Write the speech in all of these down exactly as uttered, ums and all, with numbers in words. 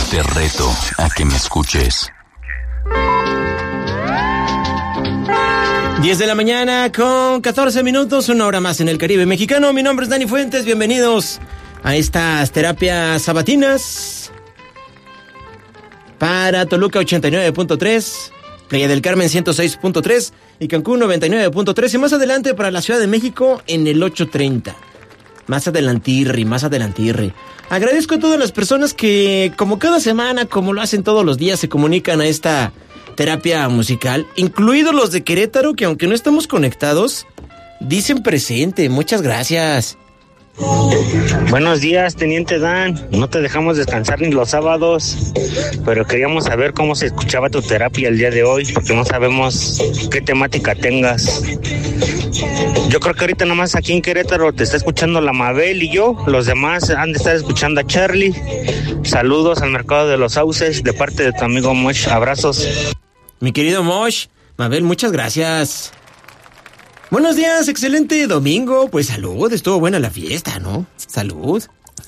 Te reto a que me escuches. diez de la mañana con catorce minutos, una hora más en el Caribe mexicano. Mi nombre es Dani Fuentes, bienvenidos a estas terapias sabatinas para Toluca ochenta y nueve punto tres, Playa del Carmen ciento seis punto tres y Cancún noventa y nueve punto tres, y más adelante para la Ciudad de México en el ochocientos treinta. Más adelantirri, más adelantirri. Agradezco a todas las personas que, como cada semana, como lo hacen todos los días, se comunican a esta terapia musical, incluidos los de Querétaro, que aunque no estamos conectados, dicen presente. Muchas gracias. Buenos días, Teniente Dan. No te dejamos descansar ni los sábados, pero queríamos saber cómo se escuchaba tu terapia el día de hoy, porque no sabemos qué temática tengas. Yo creo que ahorita nomás aquí en Querétaro te está escuchando la Mabel y yo. Los demás han de estar escuchando a Charlie. Saludos al Mercado de los Sauces de parte de tu amigo Mosh. Abrazos. Mi querido Mosh, Mabel, muchas gracias. Buenos días, excelente domingo. Pues salud, estuvo buena la fiesta, ¿no? Salud.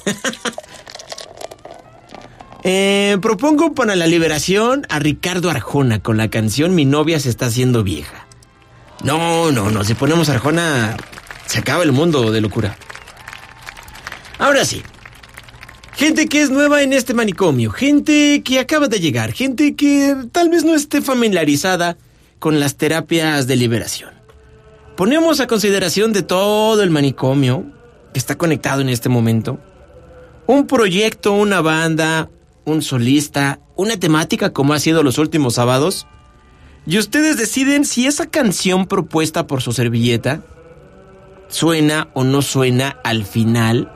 eh, propongo para la liberación a Ricardo Arjona con la canción Mi novia se está haciendo vieja. No, no, no, si ponemos Arjona se acaba el mundo de locura. Ahora sí. Gente que es nueva en este manicomio, gente que acaba de llegar, gente que tal vez no esté familiarizada con las terapias de liberación. Ponemos a consideración de todo el manicomio que está conectado en este momento un proyecto, una banda, un solista, una temática como ha sido los últimos sábados, y ustedes deciden si esa canción propuesta por su servilleta suena o no suena al final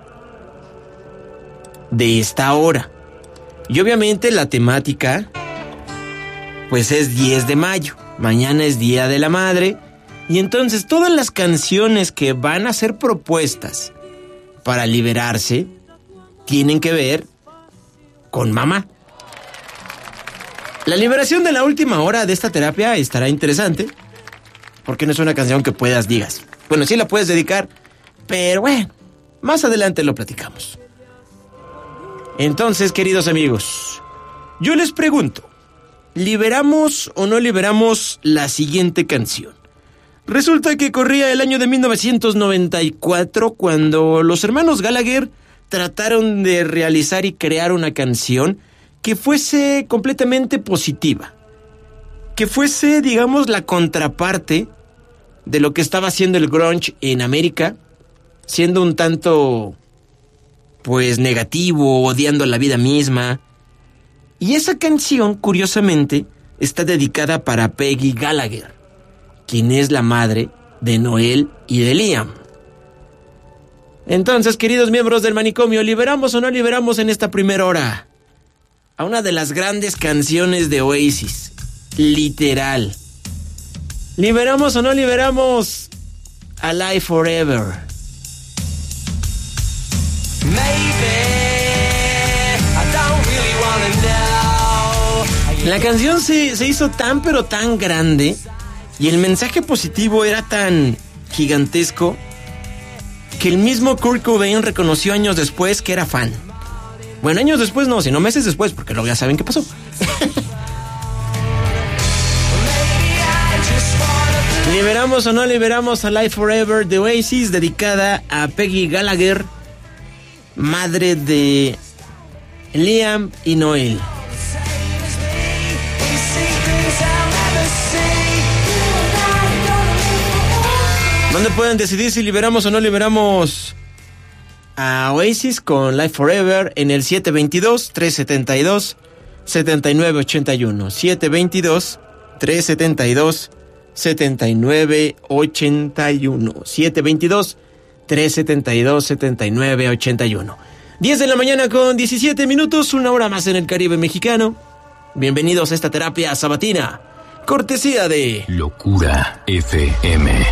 de esta hora. Y obviamente la temática pues es diez de mayo, mañana es Día de la Madre, y entonces todas las canciones que van a ser propuestas para liberarse tienen que ver con mamá. La liberación de la última hora de esta terapia estará interesante, porque no es una canción que puedas, digas, bueno, sí la puedes dedicar, pero bueno, más adelante lo platicamos. Entonces, queridos amigos, yo les pregunto, ¿liberamos o no liberamos la siguiente canción? Resulta que corría el año de mil novecientos noventa y cuatro cuando los hermanos Gallagher trataron de realizar y crear una canción que fuese completamente positiva, que fuese, digamos, la contraparte de lo que estaba haciendo el grunge en América, siendo un tanto, pues, negativo, odiando la vida misma. Y esa canción, curiosamente, está dedicada para Peggy Gallagher, quien es la madre de Noel y de Liam. Entonces, queridos miembros del manicomio, ¿liberamos o no liberamos en esta primera hora a una de las grandes canciones de Oasis? Literal. ¿Liberamos o no liberamos Alive Forever? La canción se, se hizo tan pero tan grande y el mensaje positivo era tan gigantesco que el mismo Kurt Cobain reconoció años después que era fan. Bueno, años después no, sino meses después, porque luego ya saben qué pasó. ¿Liberamos o no liberamos Alive Forever de Oasis, dedicada a Peggy Gallagher, madre de Liam y Noel? ¿Dónde pueden decidir si liberamos o no liberamos a Oasis con Live Forever? En el siete veintidós, trescientos setenta y dos, setenta y nueve ochenta y uno. siete veintidós, trescientos setenta y dos, setenta y nueve ochenta y uno. siete veintidós, trescientos setenta y dos, setenta y nueve ochenta y uno. diez de la mañana con diecisiete minutos, una hora más en el Caribe mexicano. Bienvenidos a esta terapia sabatina, cortesía de Locura F M.